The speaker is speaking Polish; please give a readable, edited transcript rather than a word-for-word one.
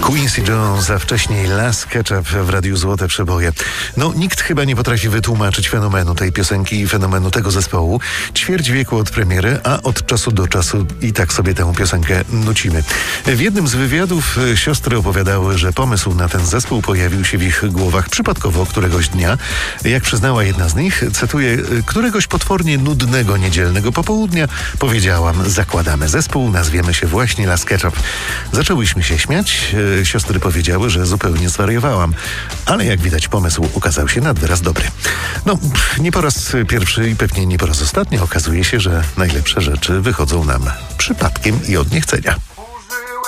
Quincy Jones, a wcześniej Las Ketchup w Radiu Złote Przeboje. No, nikt chyba nie potrafi wytłumaczyć fenomenu tej piosenki i fenomenu tego zespołu. Ćwierć wieku od premiery, a od czasu do czasu i tak sobie tę piosenkę nucimy. W jednym z wywiadów siostry opowiadały, że pomysł na ten zespół pojawił się w ich głowach przypadkowo któregoś dnia. Jak przyznała jedna z nich, cytuję, któregoś potwornie nudnego niedzielnego popołudnia powiedziałam, zakładamy zespół, nazwiemy się właśnie Las Ketchup. Zaczęłyśmy się śmiać. Siostry powiedziały, że zupełnie zwariowałam, ale jak widać pomysł okazał się nad wyraz dobry. No, nie po raz pierwszy i pewnie nie po raz ostatni okazuje się, że najlepsze rzeczy wychodzą nam przypadkiem i od niechcenia.